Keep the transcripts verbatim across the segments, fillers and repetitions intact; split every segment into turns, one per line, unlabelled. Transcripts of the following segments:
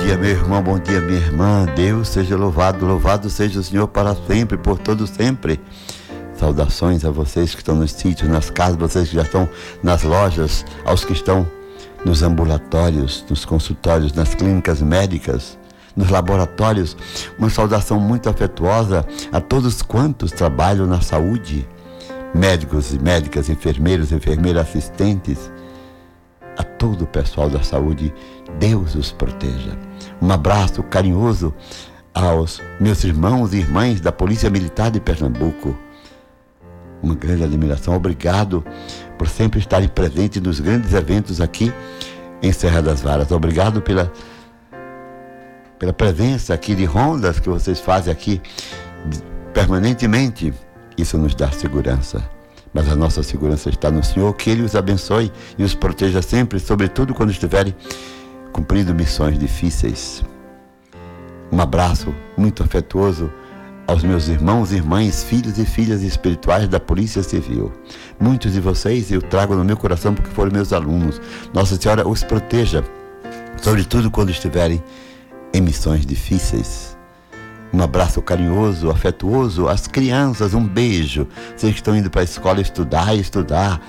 dia, meu irmão, bom dia, minha irmã. Deus seja louvado, louvado seja o Senhor para sempre, por todo sempre. Saudações a vocês que estão nos sítios, nas casas, vocês que já estão nas lojas, aos que estão nos ambulatórios, nos consultórios, nas clínicas médicas, nos laboratórios. Uma saudação muito afetuosa a todos quantos trabalham na saúde, médicos e médicas, enfermeiros, enfermeiras, assistentes, a todo o pessoal da saúde. Deus os proteja. Um abraço carinhoso aos meus irmãos e irmãs da Polícia Militar de Pernambuco. Uma grande admiração. Obrigado por sempre estarem presentes nos grandes eventos aqui em Serra das Varas. Obrigado pela, pela presença aqui de rondas que vocês fazem aqui permanentemente. Isso nos dá segurança. Mas a nossa segurança está no Senhor. Que Ele os abençoe e os proteja sempre, sobretudo quando estiverem cumprindo missões difíceis. Um abraço muito afetuoso aos meus irmãos e irmãs, filhos e filhas espirituais da Polícia Civil. Muitos de vocês eu trago no meu coração porque foram meus alunos. Nossa Senhora os proteja, sobretudo quando estiverem em missões difíceis. Um abraço carinhoso, afetuoso às crianças, um beijo. Vocês que estão indo para a escola estudar e estudar.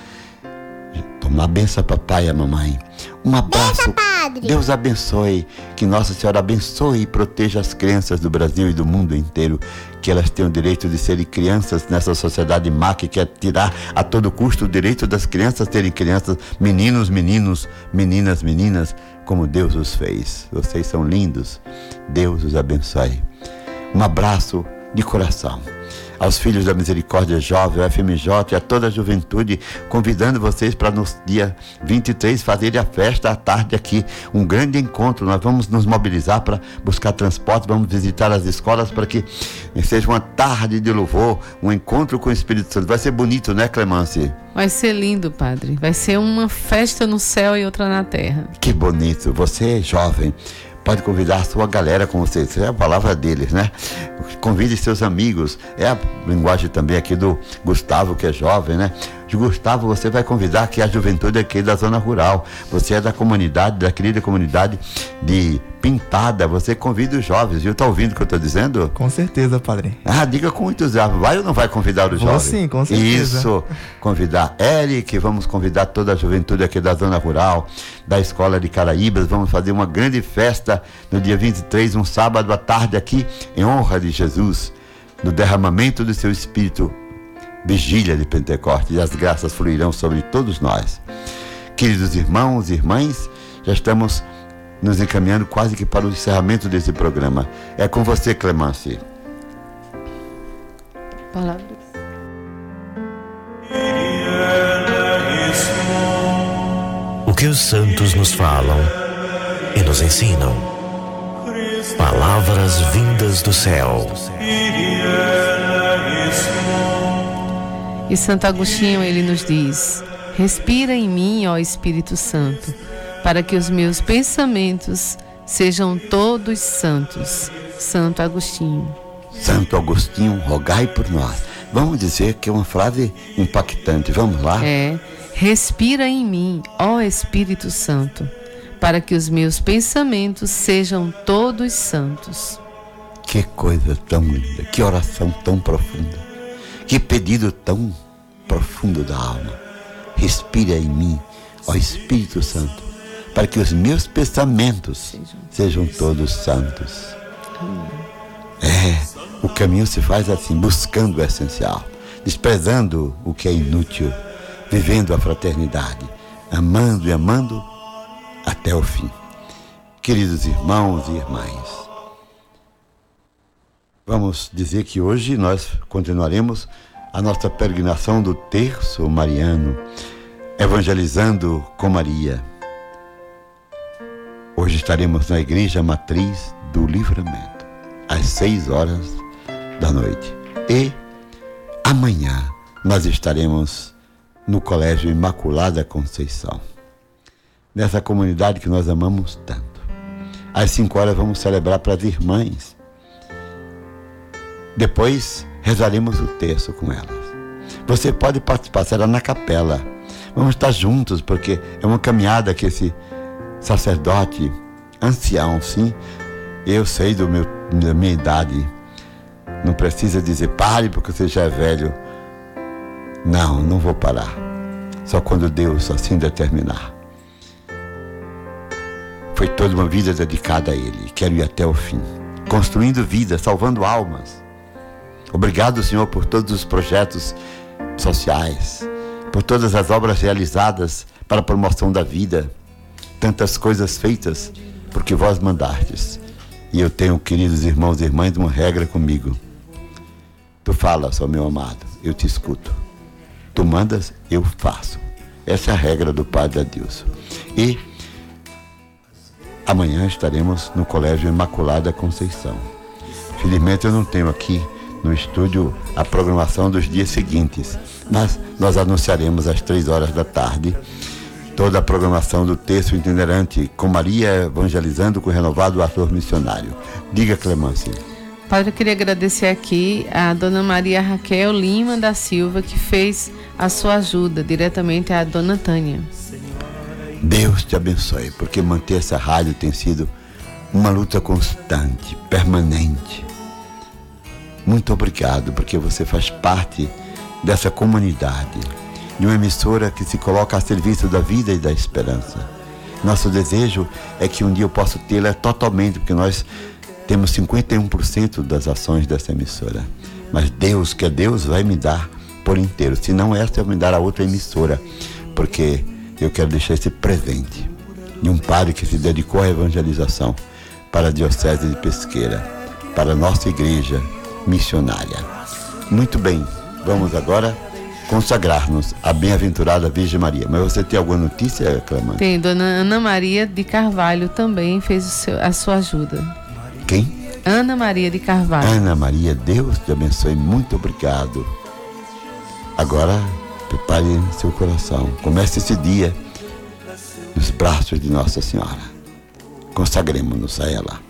Tomar benção a papai e a mamãe. Um abraço.
Padre.
Deus abençoe. Que Nossa Senhora abençoe e proteja as crianças do Brasil e do mundo inteiro. Que elas tenham o direito de serem crianças nessa sociedade má que quer tirar a todo custo o direito das crianças serem crianças. Meninos, meninos, meninas, meninas, como Deus os fez. Vocês são lindos. Deus os abençoe. Um abraço de coração aos Filhos da Misericórdia Jovem, ao F M J e a toda a juventude, convidando vocês para no dia vinte e três fazerem a festa à tarde aqui, um grande encontro. Nós vamos nos mobilizar para buscar transporte, vamos visitar as escolas para que seja uma tarde de louvor, um encontro com o Espírito Santo. Vai ser bonito, né, Clemence?
Vai ser lindo, padre. Vai ser uma festa no céu e outra na terra.
Que bonito. Você é jovem, pode convidar a sua galera com vocês, é a palavra deles, né? Convide seus amigos, é a linguagem também aqui do Gustavo, que é jovem, né? De Gustavo, você vai convidar aqui a juventude aqui da zona rural. Você é da comunidade, da querida comunidade de Pintada, você convida os jovens, viu? Tá ouvindo o que eu tô dizendo?
Com certeza, padre.
Ah, diga com entusiasmo, vai ou não vai convidar os
Vou
jovens?
Sim, com certeza.
Isso, convidar Eric, vamos convidar toda a juventude aqui da zona rural, da escola de Caraíbas. Vamos fazer uma grande festa no dia vinte e três, um sábado à tarde aqui, em honra de Jesus, no derramamento do seu Espírito, vigília de Pentecostes, e as graças fluirão sobre todos nós. Queridos irmãos e irmãs, já estamos nos encaminhando quase que para o encerramento desse programa. É com você, Clemence.
Palavras.
O que os santos nos falam e nos ensinam. Palavras vindas do céu.
E Santo Agostinho, ele nos diz: respira em mim, ó Espírito Santo, para que os meus pensamentos sejam todos santos. Santo Agostinho.
Santo Agostinho, rogai por nós. Vamos dizer que é uma frase impactante. Vamos lá?
É, respira em mim, ó Espírito Santo, para que os meus pensamentos sejam todos santos.
Que coisa tão linda, que oração tão profunda, que pedido tão profundo da alma. Respira em mim, ó Espírito Santo, para que os meus pensamentos sejam todos santos. É, o caminho se faz assim, buscando o essencial, desprezando o que é inútil, vivendo a fraternidade, amando e amando até o fim. Queridos irmãos e irmãs, vamos dizer que hoje nós continuaremos a nossa peregrinação do terço mariano, evangelizando com Maria. Hoje estaremos na Igreja Matriz do Livramento, às seis horas da noite. E amanhã nós estaremos no Colégio Imaculada Conceição, nessa comunidade que nós amamos tanto. Às cinco horas vamos celebrar para as irmãs. Depois rezaremos o terço com elas. Você pode participar, será na capela. Vamos estar juntos, porque é uma caminhada que esse sacerdote ancião, sim. Eu sei do meu, da minha idade. Não precisa dizer, pare porque você já é velho. Não, não vou parar. Só quando Deus assim determinar. Foi toda uma vida dedicada a Ele. Quero ir até o fim. Construindo vida, salvando almas. Obrigado, Senhor, por todos os projetos sociais, por todas as obras realizadas para a promoção da vida. Tantas coisas feitas porque vós mandastes. E eu tenho, queridos irmãos e irmãs, uma regra comigo. Tu falas, ó meu amado, eu te escuto. Tu mandas, eu faço. Essa é a regra do Padre Adilson. E amanhã estaremos no Colégio Imaculada Conceição. Felizmente eu não tenho aqui no estúdio a programação dos dias seguintes, mas nós anunciaremos às três horas da tarde toda a programação do Terço Itinerante com Maria evangelizando com o renovado ator missionário. Diga, Clemência.
Padre, eu queria agradecer aqui a dona Maria Raquel Lima da Silva, que fez a sua ajuda diretamente à dona Tânia.
Deus te abençoe, porque manter essa rádio tem sido uma luta constante, permanente. Muito obrigado, porque você faz parte dessa comunidade, de uma emissora que se coloca a serviço da vida e da esperança. Nosso desejo é que um dia eu possa tê-la totalmente, porque nós temos cinquenta e um por cento das ações dessa emissora. Mas Deus, que é Deus, vai me dar por inteiro. Se não essa, eu vou me dar a outra emissora, porque eu quero deixar esse presente de um padre que se dedicou à evangelização para a Diocese de Pesqueira, para a nossa igreja missionária. Muito bem, vamos agora consagrar-nos à bem-aventurada Virgem Maria. Mas você tem alguma notícia, Clamante?
Tem, dona Ana Maria de Carvalho também fez o seu, a sua ajuda.
Quem?
Ana Maria de Carvalho.
Ana Maria, Deus te abençoe, muito obrigado. Agora, prepare seu coração. Comece esse dia nos braços de Nossa Senhora. Consagremos-nos a ela.